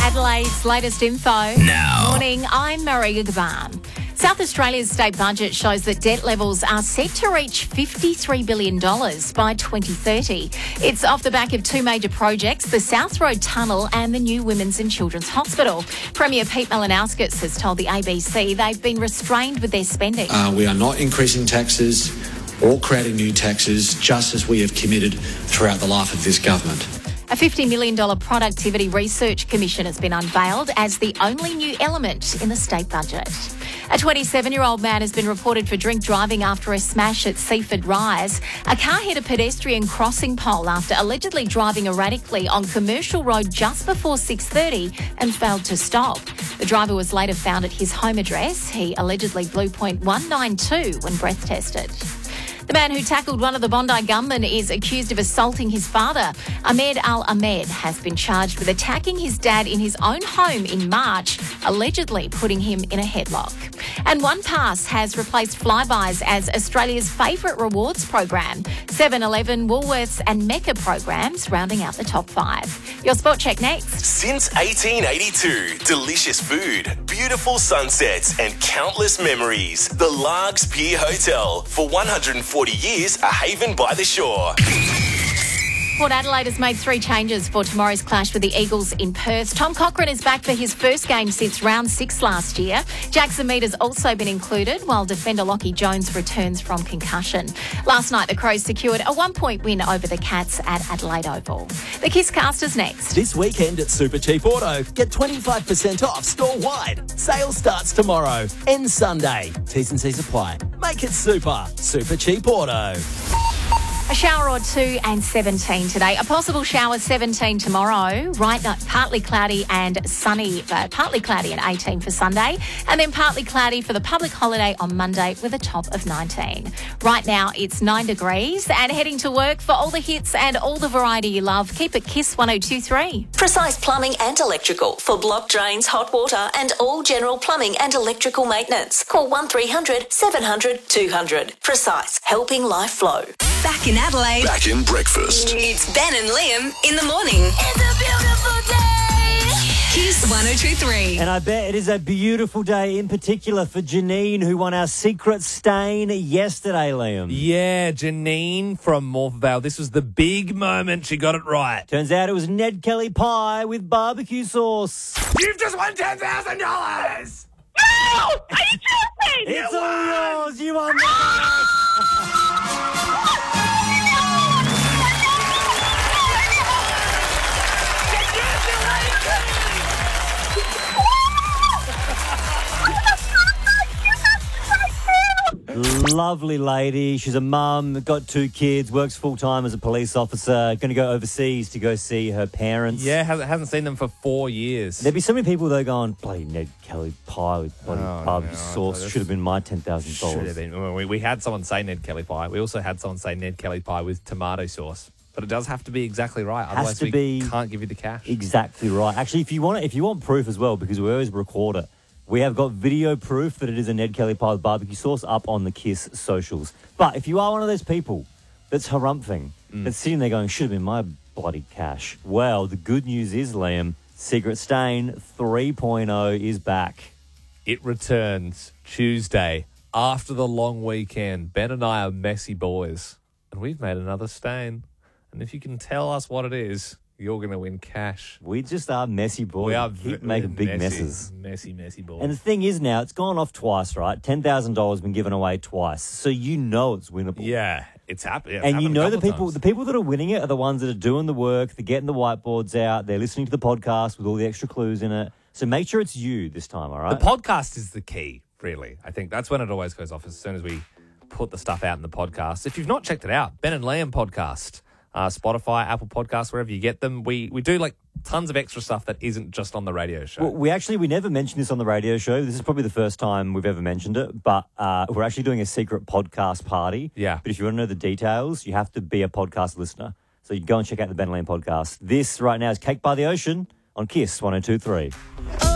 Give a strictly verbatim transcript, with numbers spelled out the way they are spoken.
Adelaide's latest info. Now. Morning, I'm Maria Gaban. South Australia's state budget shows that debt levels are set to reach fifty-three billion dollars by twenty thirty. It's off the back of two major projects, the South Road Tunnel and the new Women's and Children's Hospital. Premier Pete Malinauskas has told the A B C they've been restrained with their spending. Uh, we are not increasing taxes or creating new taxes, just as we have committed throughout the life of this government. A fifty million dollars Productivity Research Commission has been unveiled as the only new element in the state budget. A twenty-seven-year-old man has been reported for drink driving after a smash at Seaford Rise. A car hit a pedestrian crossing pole after allegedly driving erratically on Commercial Road just before six thirty and failed to stop. The driver was later found at his home address. He allegedly blew point one nine two when breath tested. The man who tackled one of the Bondi gunmen is accused of assaulting his father. Ahmed Al Ahmed has been charged with attacking his dad in his own home in March, allegedly putting him in a headlock. And OnePass has replaced Flybuys as Australia's favourite rewards program. seven eleven, Woolworths and Mecca programs rounding out the top five. Your sport check next. Since eighteen eighty-two, delicious food, beautiful sunsets and countless memories. The Largs Pier Hotel. For one hundred forty years, a haven by the shore. Port Adelaide has made three changes for tomorrow's clash with the Eagles in Perth. Tom Cochrane is back for his first game since round six last year. Jackson Mead has also been included, while defender Lockie Jones returns from concussion. Last night, the Crows secured a one-point win over the Cats at Adelaide Oval. The Kiss Cast is next. This weekend at Super Cheap Auto, get twenty-five percent off store-wide. Sale starts tomorrow and Sunday. T's and C's apply. Make it super. Super Cheap Auto. A shower or two and seventeen today. A possible shower seventeen tomorrow. Right now, partly cloudy and sunny, but partly cloudy and eighteen for Sunday. And then partly cloudy for the public holiday on Monday with a top of nineteen. Right now, it's nine degrees and heading to work for all the hits and all the variety you love. Keep it Kiss one oh two three. Precise Plumbing and Electrical for block drains, hot water and all general plumbing and electrical maintenance. Call one three hundred seven hundred two hundred. Precise, helping life flow. Back in Adelaide. Back in breakfast. It's Ben and Liam in the morning. It's a beautiful day. Kiss one oh two three. And I bet it is a beautiful day in particular for Janine, who won our secret stain yesterday, Liam. Yeah, Janine from Morphevale. This was the big moment. She got it right. Turns out it was Ned Kelly pie with barbecue sauce. You've just won ten thousand dollars. No! Are you joking? It's all yours. You won the Lovely lady. She's a mum, got two kids, works full-time as a police officer, going to go overseas to go see her parents. Yeah, hasn't, hasn't seen them for four years. There'd be so many people, though, going, bloody Ned Kelly pie with bloody Oh, barbecue no, sauce. no, Should have been my ten thousand dollars. Should have been. Well, We, we had someone say Ned Kelly pie. We also had someone say Ned Kelly pie with tomato sauce. But it does have to be exactly right. Has Otherwise, to we be can't give you the cash. Exactly right. Actually, if you want it, if you want proof as well, because we always record it, we have got video proof that it is a Ned Kelly pie with barbecue sauce up on the Kiss socials. But if you are one of those people that's harumphing, Mm. that's sitting there going, should have been my bloody cash. Well, the good news is, Liam, Secret Stain three point oh is back. It returns Tuesday after the long weekend. Ben and I are messy boys, and we've made another stain. And if you can tell us what it is, you're going to win cash. We just are messy boys. We are Keep v- making big messy, messes. Messy, messy boys. And the thing is now, it's gone off twice, right? ten thousand dollars been given away twice. So you know it's winnable. yeah, it's happening. And you know the people the people that are winning it are the ones that are doing the work, they're getting the whiteboards out, they're listening to the podcast with all the extra clues in it. So make sure it's you this time, all right? The podcast is the key, really. I think that's when it always goes off, as soon as we put the stuff out in the podcast. If you've not checked it out, Ben and Liam podcast. Uh, Spotify, Apple Podcasts, wherever you get them. We we do like tons of extra stuff that isn't just on the radio show. Well, we actually, we never mentioned this on the radio show. This is probably the first time we've ever mentioned it, but uh, we're actually doing a secret podcast party. Yeah. But if you want to know the details, you have to be a podcast listener. So you go and check out the Ben and Liam podcast. This right now is Cake by the Ocean on Kiss one oh two three.